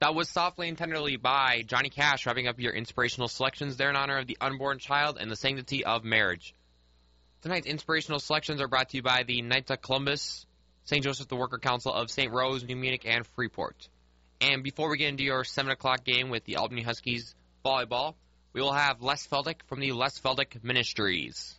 That was Softly and Tenderly by Johnny Cash, wrapping up your inspirational selections there in honor of the unborn child and the sanctity of marriage. Tonight's inspirational selections are brought to you by the Knights of Columbus, St. Joseph the Worker Council of St. Rose, New Munich, and Freeport. And before we get into your 7 o'clock game with the Albany Huskies volleyball, we will have Les Feldick from the Les Feldick Ministries.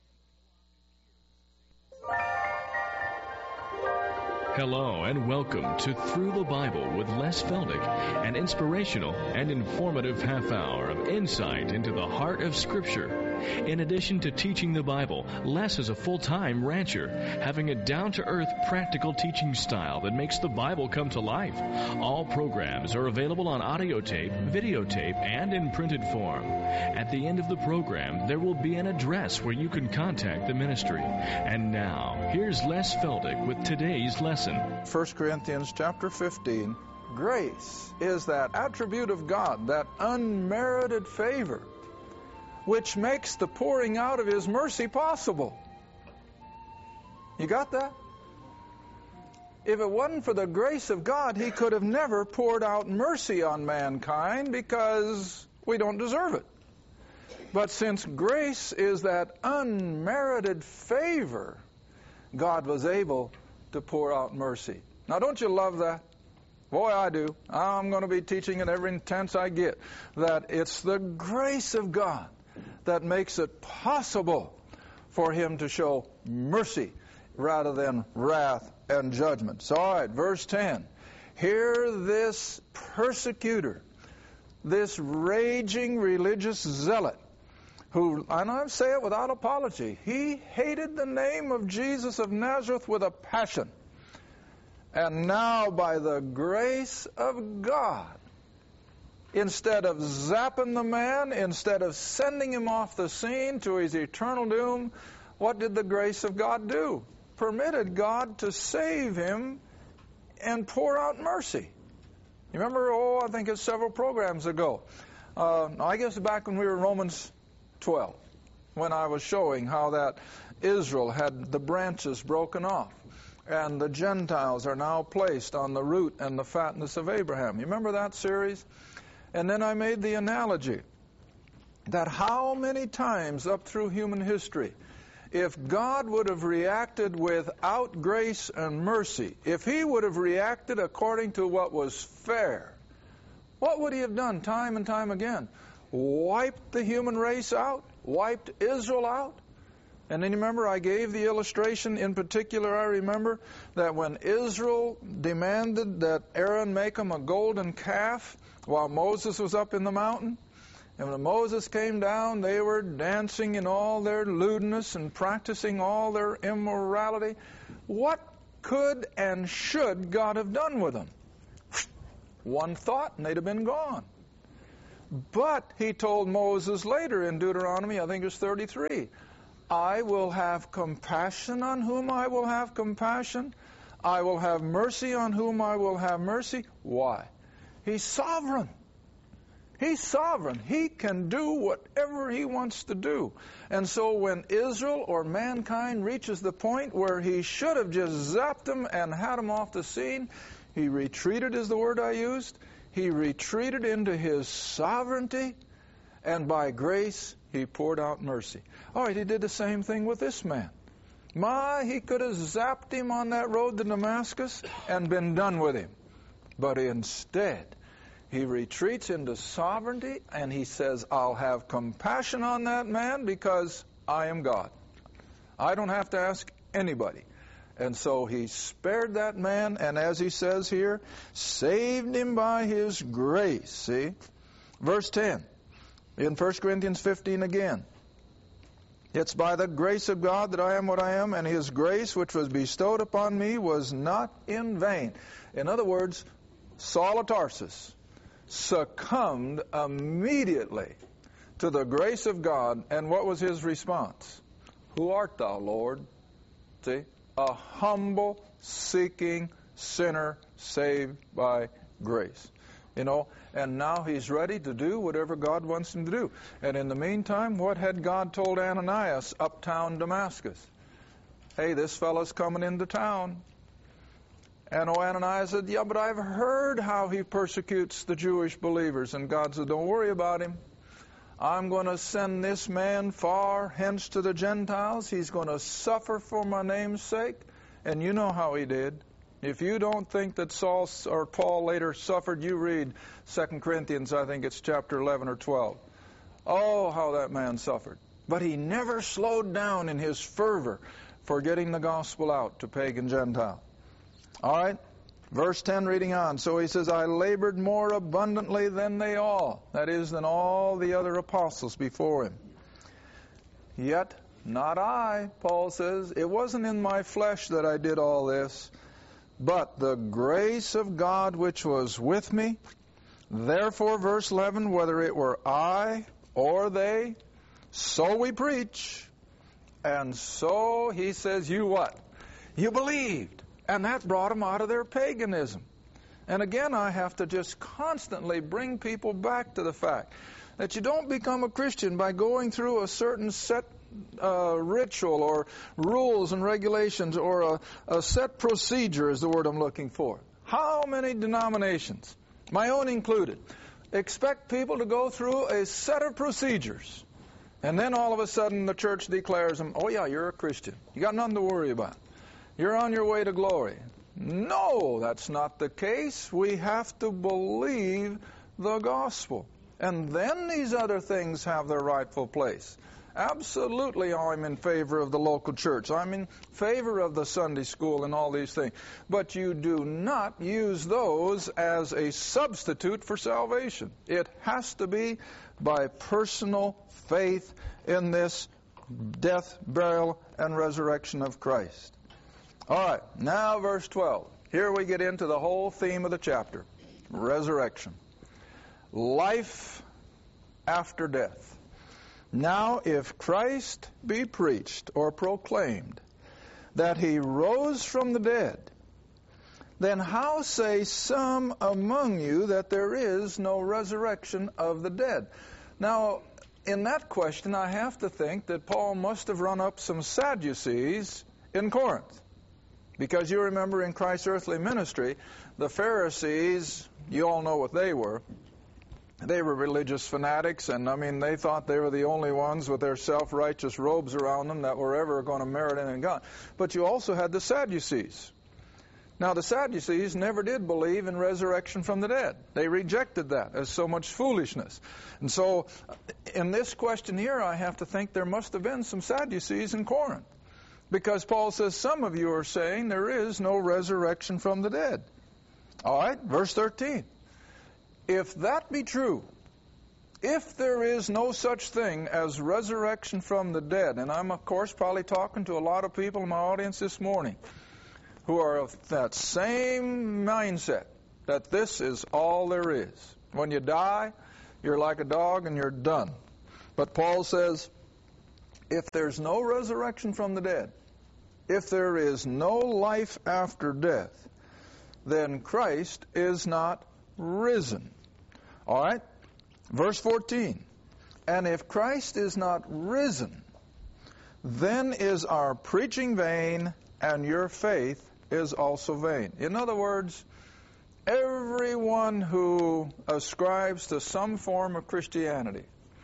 Hello and welcome to Through the Bible with Les Feldick, an inspirational and informative half hour of insight into the heart of Scripture. In addition to teaching the Bible, Les is a full-time rancher, having a down-to-earth, practical teaching style that makes the Bible come to life. All programs are available on audio tape, videotape, and in printed form. At the end of the program, there will be an address where you can contact the ministry. And now, here's Les Feldick with today's lesson. 1 Corinthians chapter 15. Grace is that attribute of God, that unmerited favor, which makes the pouring out of His mercy possible. You got that? If it wasn't for the grace of God, He could have never poured out mercy on mankind because we don't deserve it. But since grace is that unmerited favor, God was able to pour out mercy. Now, don't you love that? Boy, I do. I'm going to be teaching it every chance I get, that it's the grace of God that makes it possible for Him to show mercy rather than wrath and judgment. So, all right, verse 10. Here this persecutor, this raging religious zealot, who, and I say it without apology, he hated the name of Jesus of Nazareth with a passion. And now, by the grace of God, instead of zapping the man, instead of sending him off the scene to his eternal doom, what did the grace of God do? Permitted God to save him and pour out mercy. You remember, I think it's several programs ago. I guess back when we were in Romans 12, when I was showing how that Israel had the branches broken off, and the Gentiles are now placed on the root and the fatness of Abraham. You remember that series? And then I made the analogy that how many times up through human history, if God would have reacted without grace and mercy, if He would have reacted according to what was fair, what would He have done time and time again? Wiped the human race out? Wiped Israel out? And then you remember I gave the illustration. In particular, I remember that when Israel demanded that Aaron make them a golden calf while Moses was up in the mountain, and when Moses came down, they were dancing in all their lewdness and practicing all their immorality. What could and should God have done with them? One thought, and they'd have been gone. But He told Moses later in Deuteronomy, I think it's 33, I will have compassion on whom I will have compassion. I will have mercy on whom I will have mercy. Why? He's sovereign. He's sovereign. He can do whatever He wants to do. And so when Israel or mankind reaches the point where He should have just zapped them and had them off the scene, He retreated, is the word I used. He retreated into His sovereignty, and by grace He poured out mercy. All right, He did the same thing with this man. He could have zapped him on that road to Damascus and been done with him. But instead, He retreats into sovereignty, and He says, I'll have compassion on that man because I am God. I don't have to ask anybody. And so He spared that man, and as He says here, saved him by His grace. See? Verse 10, in 1 Corinthians 15 again. It's by the grace of God that I am what I am, and His grace which was bestowed upon me was not in vain. In other words, Saul of Tarsus succumbed immediately to the grace of God, and what was his response? Who art thou, Lord? See? A humble, seeking sinner saved by grace. You know, and now he's ready to do whatever God wants him to do. And in the meantime, what had God told Ananias uptown Damascus? Hey, this fellow's coming into town. And Ananias said, yeah, but I've heard how he persecutes the Jewish believers. And God said, don't worry about him. I'm going to send this man far hence to the Gentiles. He's going to suffer for my name's sake. And you know how he did. If you don't think that Saul or Paul later suffered, you read 2 Corinthians, I think it's chapter 11 or 12. Oh, how that man suffered. But he never slowed down in his fervor for getting the gospel out to pagan Gentile. All right, verse 10 reading on. So he says, I labored more abundantly than they all. That is, than all the other apostles before him. Yet not I, Paul says. It wasn't in my flesh that I did all this, but the grace of God which was with me. Therefore, verse 11, whether it were I or they, so we preach. And so, he says, you what? You believed. And that brought them out of their paganism. And again, I have to just constantly bring people back to the fact that you don't become a Christian by going through a certain set ritual or rules and regulations or a set procedure is the word I'm looking for. How many denominations, my own included, expect people to go through a set of procedures, and then all of a sudden the church declares them, oh yeah, you're a Christian. You got nothing to worry about. You're on your way to glory. No, that's not the case. We have to believe the gospel. And then these other things have their rightful place. Absolutely, I'm in favor of the local church. I'm in favor of the Sunday school and all these things. But you do not use those as a substitute for salvation. It has to be by personal faith in this death, burial, and resurrection of Christ. All right, now verse 12. Here we get into the whole theme of the chapter, resurrection. Life after death. Now, if Christ be preached or proclaimed that he rose from the dead, then how say some among you that there is no resurrection of the dead? Now, in that question, I have to think that Paul must have run up some Sadducees in Corinth. Because you remember in Christ's earthly ministry, the Pharisees, you all know what they were. They were religious fanatics, and they thought they were the only ones with their self-righteous robes around them that were ever going to merit anything in God. But you also had the Sadducees. Now, the Sadducees never did believe in resurrection from the dead. They rejected that as so much foolishness. And so, in this question here, I have to think there must have been some Sadducees in Corinth. Because Paul says, some of you are saying there is no resurrection from the dead. All right, verse 13. If that be true, if there is no such thing as resurrection from the dead, and I'm, of course, probably talking to a lot of people in my audience this morning who are of that same mindset, that this is all there is. When you die, you're like a dog and you're done. But Paul says, if there's no resurrection from the dead, if there is no life after death, then Christ is not risen. All right? Verse 14. And if Christ is not risen, then is our preaching vain, and your faith is also vain. In other words, everyone who ascribes to some form of Christianity,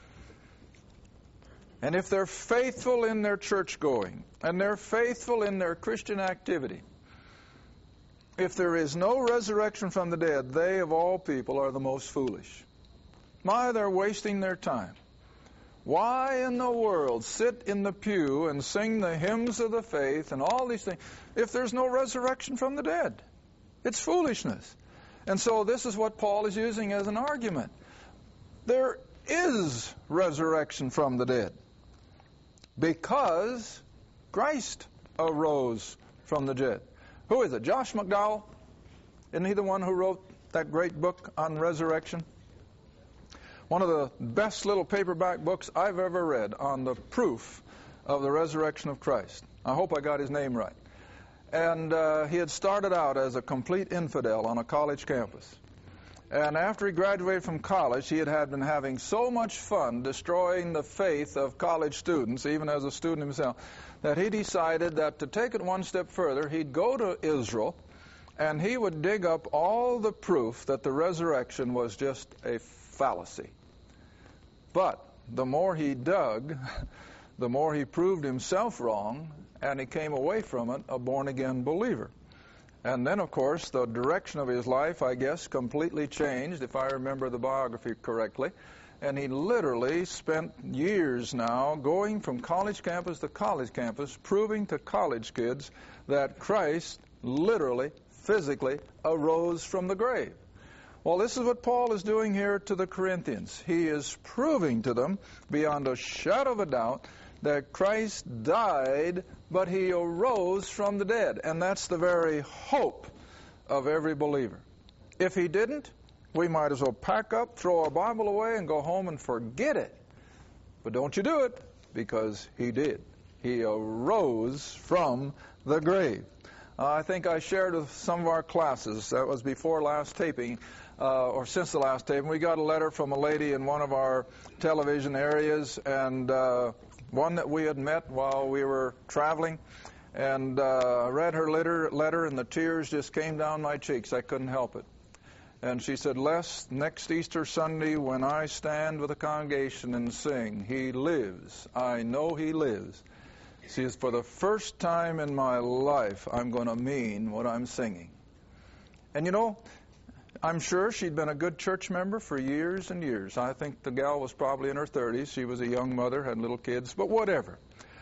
and if they're faithful in their church going, and they're faithful in their Christian activity, if there is no resurrection from the dead, they of all people are the most foolish. My, they're wasting their time. Why in the world sit in the pew and sing the hymns of the faith and all these things if there's no resurrection from the dead? It's foolishness. And so this is what Paul is using as an argument. There is resurrection from the dead because Christ arose from the dead. Who is it? Josh McDowell? Isn't he the one who wrote that great book on resurrection? One of the best little paperback books I've ever read on the proof of the resurrection of Christ. I hope I got his name right. And he had started out as a complete infidel on a college campus. And after he graduated from college, he had been having so much fun destroying the faith of college students, even as a student himself, that he decided that to take it one step further, he'd go to Israel and he would dig up all the proof that the resurrection was just a fallacy. But the more he dug, the more he proved himself wrong, and he came away from it a born-again believer. And then, of course, the direction of his life, I guess, completely changed, if I remember the biography correctly. And he literally spent years now going from college campus to college campus, proving to college kids that Christ literally, physically arose from the grave. Well, this is what Paul is doing here to the Corinthians. He is proving to them, beyond a shadow of a doubt, that Christ died, but he arose from the dead. And that's the very hope of every believer. If he didn't, we might as well pack up, throw our Bible away, and go home and forget it. But don't you do it, because he did. He arose from the grave. I think I shared with some of our classes, that was before last taping, or since the last taping, we got a letter from a lady in one of our television areas, and one that we had met while we were traveling, and I read her letter, and the tears just came down my cheeks. I couldn't help it. And she said, Les, next Easter Sunday when I stand with the congregation and sing, He lives, I know He lives. She says, for the first time in my life, I'm going to mean what I'm singing. And you know, I'm sure she'd been a good church member for years and years. I think the gal was probably in her 30s. She was a young mother, had little kids, but whatever.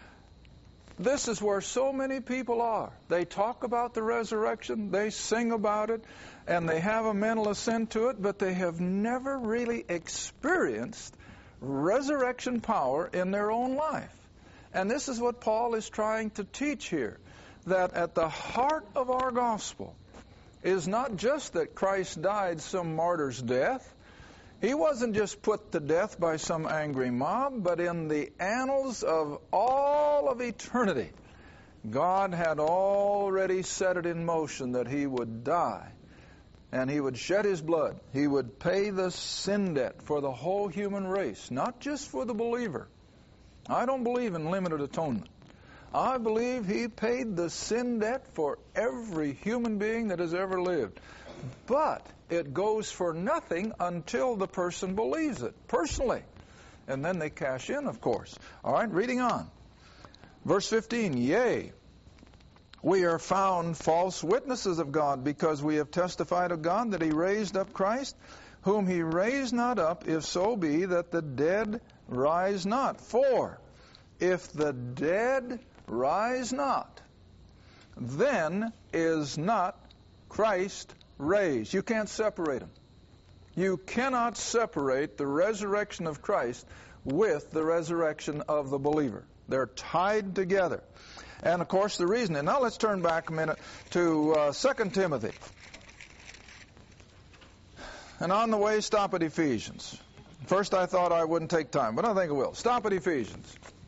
This is where so many people are. They talk about the resurrection, they sing about it, and they have a mental assent to it, but they have never really experienced resurrection power in their own life. And this is what Paul is trying to teach here, that at the heart of our gospel is not just that Christ died some martyr's death. He wasn't just put to death by some angry mob, but in the annals of all of eternity, God had already set it in motion that he would die, and he would shed his blood. He would pay the sin debt for the whole human race, not just for the believer. I don't believe in limited atonement. I believe he paid the sin debt for every human being that has ever lived. But it goes for nothing until the person believes it, personally. And then they cash in, of course. All right, reading on. Verse 15, yea, we are found false witnesses of God, because we have testified of God that he raised up Christ, whom he raised not up, if so be that the dead rise not. For if the dead rise not, then is not Christ raised. You can't separate them. You cannot separate the resurrection of Christ with the resurrection of the believer. They're tied together. And of course the reason, and now let's turn back a minute to 2 Timothy. And on the way, stop at Ephesians. First I thought I wouldn't take time, but I think I will. Stop at Ephesians.